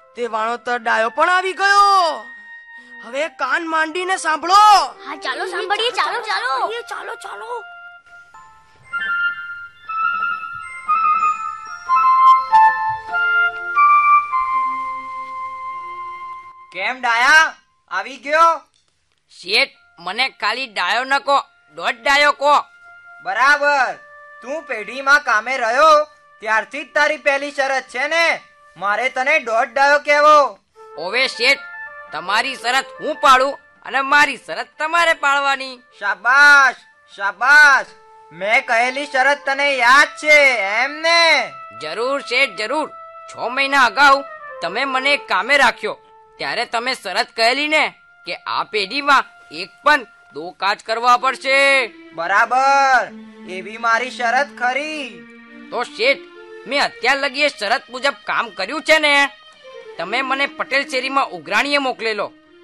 તે વાણોતર ડાયો પણ આવી ગયો. હવે કાન માંડીને સાંભળો. હા ચાલો સાંભળીએ. ચાલો ચાલો. કેમ ડાયા આવી ગયો? શેઠ, મને ખાલી ડાયો ન કહો, દોઢ ડાયો કહો. બરાબર. તું પેઢીમાં કામે રહ્યો ત્યારથી જ તારી પહેલી શરત છે ને મારે તને દોઢ ડાયો કહેવો. ઓવે શેઠ, તમારી શરત હું પાડું અને મારી શરત તમારે પાડવાની. શાબાશ શાબાશ. મેં કહેલી શરત તને યાદ છે એમ ને? જરૂર શેઠ, જરૂર. 6 મહિના અગાઉ તમે મને કામે રાખ્યો ત્યારે તમે શરત કહેલી ને કે આ પેઢીમાં એક પણ 2 કાજ કરવા પડશે. બરાબર, એવી મારી શરત ખરી. તો શેઠ, મેં અત્યાર લગી એ શરત મુજબ કામ કર્યું છે ને? તમે મને પટેલ શેરીમાં ઉઘરાણીએ મોકલેલો,